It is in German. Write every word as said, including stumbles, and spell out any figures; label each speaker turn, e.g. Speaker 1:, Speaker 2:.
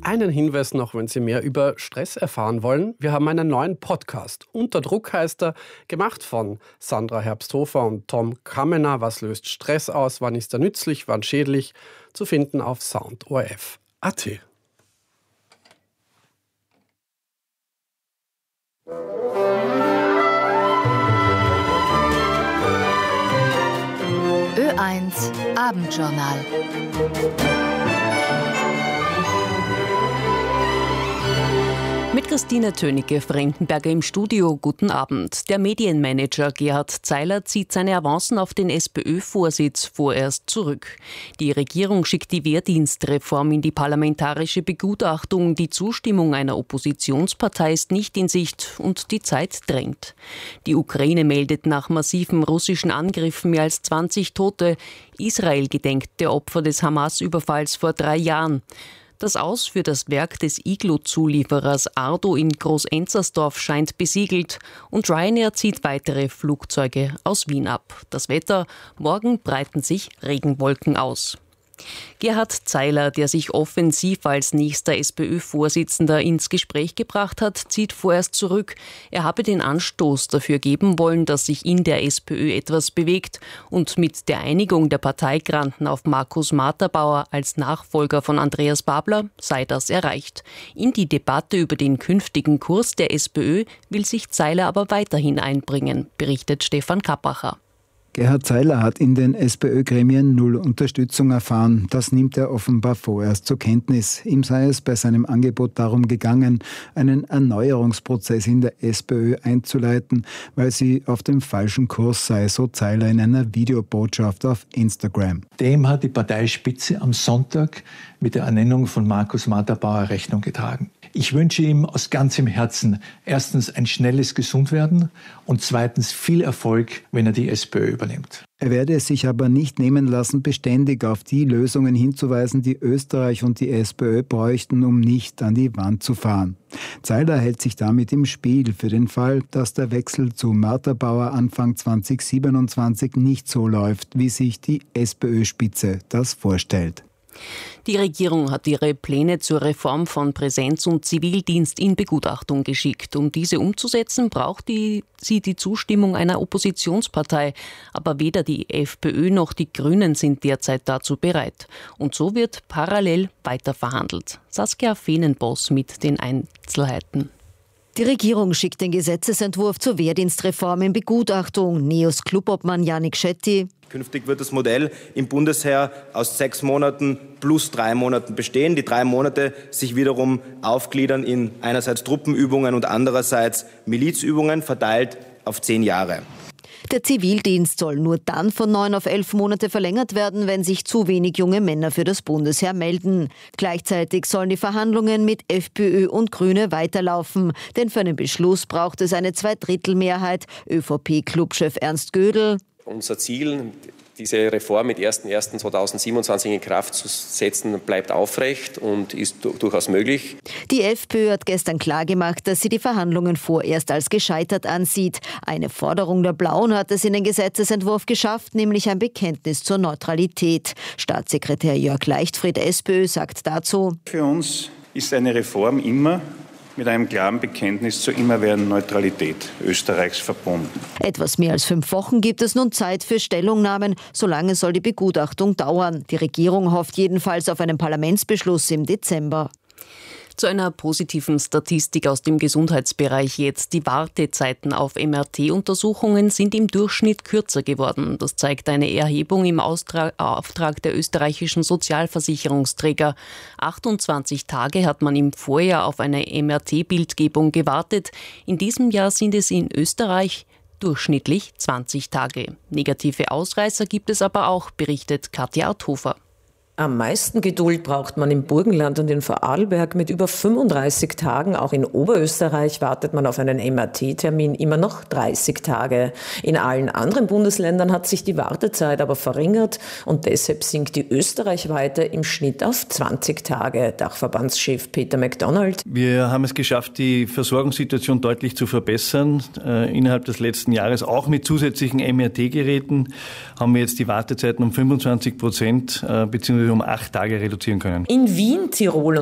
Speaker 1: Einen Hinweis noch, wenn Sie mehr über Stress erfahren wollen. Wir haben einen neuen Podcast. Unter Druck heißt er, gemacht von Sandra Herbsthofer und Tom Kamener. Was löst Stress aus? Wann ist er nützlich? Wann schädlich? Zu finden auf sound O R F Punkt A T.
Speaker 2: Ö eins Abendjournal. Mit Christine Tönicke-Frankenberger im Studio. Guten Abend. Der Medienmanager Gerhard Zeiler zieht seine Avancen auf den SPÖ-Vorsitz vorerst zurück. Die Regierung schickt die Wehrdienstreform in die parlamentarische Begutachtung. Die Zustimmung einer Oppositionspartei ist nicht in Sicht und die Zeit drängt. Die Ukraine meldet nach massiven russischen Angriffen mehr als zwanzig Tote. Israel gedenkt der Opfer des Hamas-Überfalls vor drei Jahren. Das Aus für das Werk des Iglo-Zulieferers Ardo in Groß-Enzersdorf scheint besiegelt und Ryanair zieht weitere Flugzeuge aus Wien ab. Das Wetter: morgen breiten sich Regenwolken aus. Gerhard Zeiler, der sich offensiv als nächster SPÖ-Vorsitzender ins Gespräch gebracht hat, zieht vorerst zurück. Er habe den Anstoß dafür geben wollen, dass sich in der SPÖ etwas bewegt. Und mit der Einigung der Parteigranten auf Markus Materbauer als Nachfolger von Andreas Babler sei das erreicht. In die Debatte über den künftigen Kurs der SPÖ will sich Zeiler aber weiterhin einbringen, berichtet Stefan Kappacher.
Speaker 3: Gerhard Zeiler hat in den SPÖ-Gremien null Unterstützung erfahren. Das nimmt er offenbar vorerst zur Kenntnis. Ihm sei es bei seinem Angebot darum gegangen, einen Erneuerungsprozess in der SPÖ einzuleiten, weil sie auf dem falschen Kurs sei, so Zeiler in einer Videobotschaft auf Instagram.
Speaker 4: Dem hat die Parteispitze am Sonntag mit der Ernennung von Markus Materbauer Rechnung getragen. Ich wünsche ihm aus ganzem Herzen erstens ein schnelles Gesundwerden und zweitens viel Erfolg, wenn er die SPÖ übernimmt.
Speaker 3: Er werde es sich aber nicht nehmen lassen, beständig auf die Lösungen hinzuweisen, die Österreich und die SPÖ bräuchten, um nicht an die Wand zu fahren. Zeiler hält sich damit im Spiel für den Fall, dass der Wechsel zu Materbauer Anfang zwanzig siebenundzwanzig nicht so läuft, wie sich die SPÖ-Spitze das vorstellt.
Speaker 2: Die Regierung hat ihre Pläne zur Reform von Präsenz- und Zivildienst in Begutachtung geschickt. Um diese umzusetzen, braucht die, sie die Zustimmung einer Oppositionspartei. Aber weder die FPÖ noch die Grünen sind derzeit dazu bereit. Und so wird parallel weiter verhandelt. Saskia Feenenboss mit den Einzelheiten.
Speaker 5: Die Regierung schickt den Gesetzesentwurf zur Wehrdienstreform in Begutachtung. Neos Clubobmann Janik Schetti.
Speaker 6: Künftig wird das Modell im Bundesheer aus sechs Monaten plus drei Monaten bestehen. Die drei Monate sich wiederum aufgliedern in einerseits Truppenübungen und andererseits Milizübungen, verteilt auf zehn Jahre.
Speaker 5: Der Zivildienst soll nur dann von neun auf elf Monate verlängert werden, wenn sich zu wenig junge Männer für das Bundesheer melden. Gleichzeitig sollen die Verhandlungen mit FPÖ und Grüne weiterlaufen. Denn für einen Beschluss braucht es eine Zweidrittelmehrheit. ÖVP-Clubchef Ernst Gödel.
Speaker 7: Unser Ziel, diese Reform mit erster erster zweitausendsiebenundzwanzig in Kraft zu setzen, bleibt aufrecht und ist durchaus möglich.
Speaker 5: Die FPÖ hat gestern klargemacht, dass sie die Verhandlungen vorerst als gescheitert ansieht. Eine Forderung der Blauen hat es in den Gesetzesentwurf geschafft, nämlich ein Bekenntnis zur Neutralität. Staatssekretär Jörg Leichtfried, SPÖ, sagt dazu:
Speaker 8: Für uns ist eine Reform immer mit einem klaren Bekenntnis zur immerwährenden Neutralität Österreichs verbunden.
Speaker 5: Etwas mehr als fünf Wochen gibt es nun Zeit für Stellungnahmen. Solange soll die Begutachtung dauern. Die Regierung hofft jedenfalls auf einen Parlamentsbeschluss im Dezember.
Speaker 2: Zu einer positiven Statistik aus dem Gesundheitsbereich jetzt. Die Wartezeiten auf M R T-Untersuchungen sind im Durchschnitt kürzer geworden. Das zeigt eine Erhebung im Austrag, Auftrag der österreichischen Sozialversicherungsträger. achtundzwanzig Tage hat man im Vorjahr auf eine M R T-Bildgebung gewartet. In diesem Jahr sind es in Österreich durchschnittlich zwanzig Tage. Negative Ausreißer gibt es aber auch, berichtet Katja Arthofer.
Speaker 9: Am meisten Geduld braucht man im Burgenland und in Vorarlberg mit über fünfunddreißig Tagen. Auch in Oberösterreich wartet man auf einen M R T-Termin immer noch dreißig Tage. In allen anderen Bundesländern hat sich die Wartezeit aber verringert und deshalb sinkt die österreichweite im Schnitt auf zwanzig Tage. Dachverbandschef Peter McDonald.
Speaker 10: Wir haben es geschafft, die Versorgungssituation deutlich zu verbessern. Äh, innerhalb des letzten Jahres, auch mit zusätzlichen M R T-Geräten, haben wir jetzt die Wartezeiten um fünfundzwanzig Prozent äh, bzw. um acht Tage reduzieren können.
Speaker 9: In Wien, Tirol und